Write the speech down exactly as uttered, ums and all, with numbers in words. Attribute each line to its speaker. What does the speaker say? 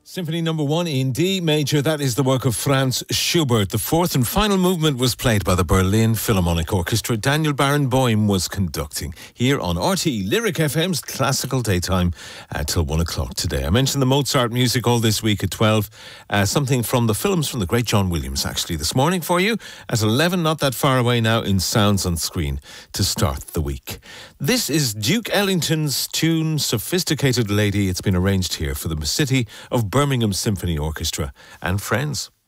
Speaker 1: Symphony number one in D major. That is the work of Franz Schubert. The fourth and final movement was played by the Berlin Philharmonic Orchestra. Daniel Barenboim was conducting here on R T E Lyric F M's Classical Daytime until one o'clock today. I mentioned the Mozart music all this week at twelve. Uh, something from the films from the great John Williams actually this morning for you at eleven, not that far away now, in Sounds on Screen to start the week. This is Duke Ellington's tune Sophisticated Lady. It's been arranged here for the City of Birmingham Symphony Orchestra and friends.